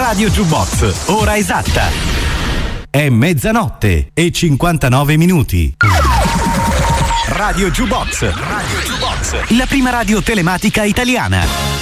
Radio Jukebox, ora esatta. È mezzanotte e 59 minuti. Radio Jukebox, la prima radio telematica italiana.